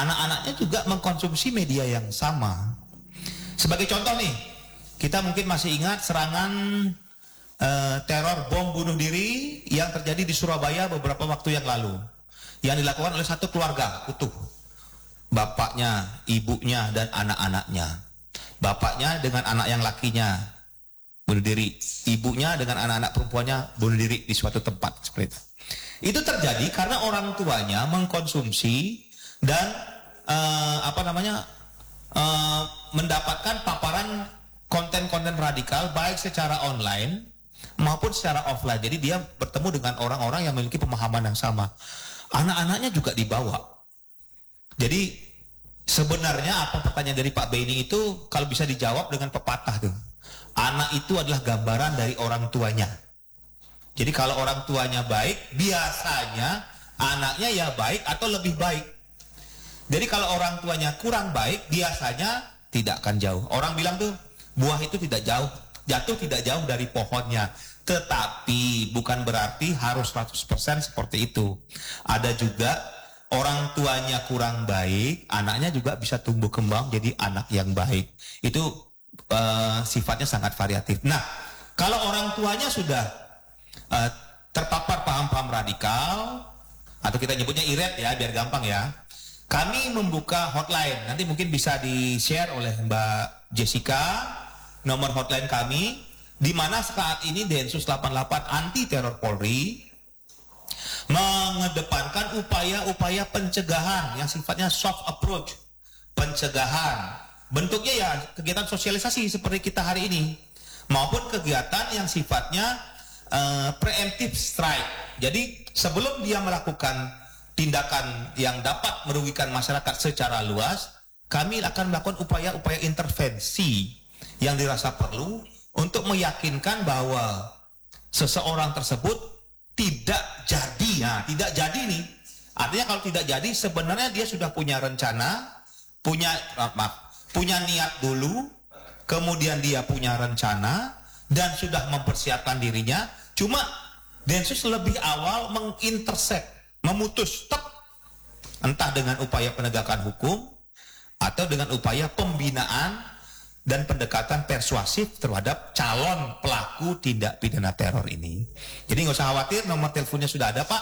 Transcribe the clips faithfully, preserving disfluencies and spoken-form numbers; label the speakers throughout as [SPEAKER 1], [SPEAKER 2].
[SPEAKER 1] anak-anaknya juga mengkonsumsi media yang sama. Sebagai contoh nih, kita mungkin masih ingat serangan uh, teror bom bunuh diri yang terjadi di Surabaya beberapa waktu yang lalu, yang dilakukan oleh satu keluarga utuh, bapaknya, ibunya, dan anak-anaknya. Bapaknya dengan anak yang lakinya bunuh diri, ibunya dengan anak-anak perempuannya bunuh diri di suatu tempat seperti itu. Itu terjadi karena orang tuanya mengkonsumsi dan uh, apa namanya uh, mendapatkan paparan konten-konten radikal baik secara online maupun secara offline. Jadi dia bertemu dengan orang-orang yang memiliki pemahaman yang sama. Anak-anaknya juga dibawa. Jadi sebenarnya apa pertanyaan dari Pak Beni itu kalau bisa dijawab dengan pepatah tuh. Anak itu adalah gambaran dari orang tuanya. Jadi kalau orang tuanya baik, biasanya anaknya ya baik atau lebih baik. Jadi kalau orang tuanya kurang baik, biasanya tidak akan jauh. Orang bilang tuh, buah itu tidak jauh, jatuh tidak jauh dari pohonnya. Tetapi bukan berarti harus seratus persen seperti itu. Ada juga orang tuanya kurang baik, anaknya juga bisa tumbuh kembang jadi anak yang baik. Itu uh, sifatnya sangat variatif. Nah, kalau orang tuanya sudah Uh, terpapar paham-paham radikal, atau kita nyebutnya iret ya biar gampang ya, kami membuka hotline. Nanti mungkin bisa di share oleh Mbak Jessica nomor hotline kami, di mana saat ini Densus delapan puluh delapan anti teror Polri mengedepankan upaya-upaya pencegahan yang sifatnya soft approach, pencegahan. Bentuknya ya kegiatan sosialisasi seperti kita hari ini, maupun kegiatan yang sifatnya Uh, preemptive strike. Jadi sebelum dia melakukan tindakan yang dapat merugikan masyarakat secara luas, kami akan melakukan upaya-upaya intervensi yang dirasa perlu untuk meyakinkan bahwa seseorang tersebut tidak jadi. Nah, tidak jadi nih. Artinya kalau tidak jadi sebenarnya dia sudah punya rencana, punya maaf, punya niat dulu, kemudian dia punya rencana dan sudah mempersiapkan dirinya. Cuma Densus lebih awal mengintersek, memutus stop, entah dengan upaya penegakan hukum atau dengan upaya pembinaan dan pendekatan persuasif terhadap calon pelaku tindak pidana teror ini. Jadi nggak usah khawatir, nomor teleponnya sudah ada Pak.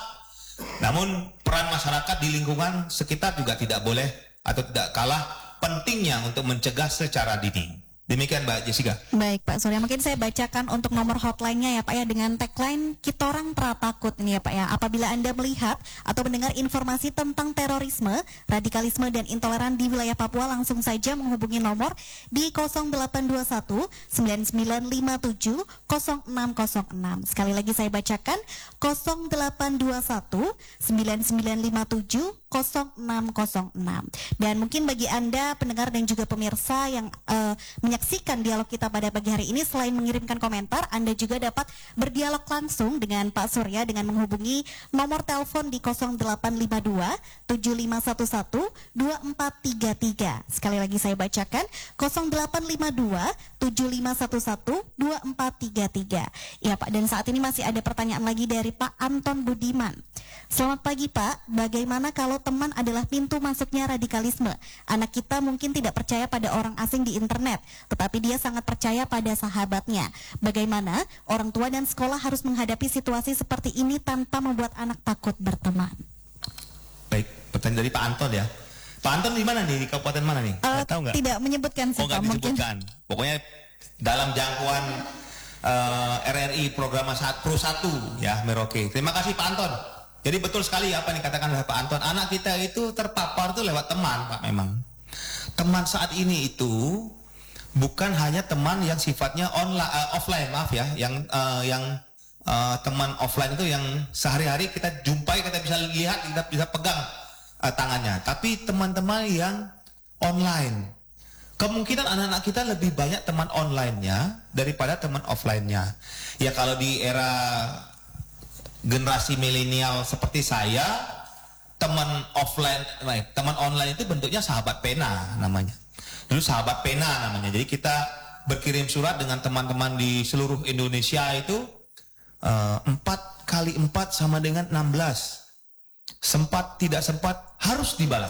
[SPEAKER 1] Namun peran masyarakat di lingkungan sekitar juga tidak boleh atau tidak kalah pentingnya untuk mencegah secara dini. Demikian Mbak Jessica.
[SPEAKER 2] Baik Pak Surya, mungkin saya bacakan untuk nomor hotline-nya ya Pak ya, dengan tagline kita orang pra takut ini ya Pak ya. Apabila Anda melihat atau mendengar informasi tentang terorisme, radikalisme dan intoleran di wilayah Papua, langsung saja menghubungi nomor di nol delapan dua satu sembilan sembilan lima tujuh nol enam nol enam. Sekali lagi saya bacakan nol delapan dua satu sembilan sembilan lima tujuh nol enam nol enam. Dan mungkin bagi Anda pendengar dan juga pemirsa yang uh, menyaksikan dialog kita pada pagi hari ini, selain mengirimkan komentar, Anda juga dapat berdialog langsung dengan Pak Surya dengan menghubungi nomor telepon di nol delapan lima dua tujuh lima satu satu dua empat tiga tiga. Sekali lagi saya bacakan nol delapan lima dua tujuh lima satu satu dua empat tiga tiga. Ya Pak, dan saat ini masih ada pertanyaan lagi dari Pak Anton Budiman. Selamat pagi Pak, bagaimana kalau teman adalah pintu masuknya radikalisme? Anak kita mungkin tidak percaya pada orang asing di internet, tetapi dia sangat percaya pada sahabatnya. Bagaimana orang tua dan sekolah harus menghadapi situasi seperti ini tanpa membuat anak takut berteman?
[SPEAKER 1] Baik, pertanyaan dari Pak Anton ya. Pak Anton di mana nih? Di kabupaten mana nih?
[SPEAKER 2] Uh,
[SPEAKER 1] tahu nggak?
[SPEAKER 2] Tidak menyebutkan sih
[SPEAKER 1] Oh, nggak disebutkan. Mungkin. Pokoknya dalam jangkauan uh, R R I program Pro satu ya, Merauke. Terima kasih Pak Anton. Jadi betul sekali apa yang dikatakan oleh Pak Anton. Anak kita itu terpapar tuh lewat teman Pak memang. Teman saat ini itu bukan hanya teman yang sifatnya online, uh, offline maaf ya, yang uh, yang uh, teman offline itu yang sehari-hari kita jumpai, kita bisa lihat, kita bisa pegang uh, tangannya. Tapi teman-teman yang online, kemungkinan anak-anak kita lebih banyak teman online-nya daripada teman offline-nya. Ya kalau di era generasi milenial seperti saya, teman offline, teman online itu bentuknya sahabat pena namanya. Dulu sahabat pena namanya. Jadi kita berkirim surat dengan teman-teman di seluruh Indonesia itu empat kali empat sama dengan enam belas. Sempat tidak sempat harus dibalas.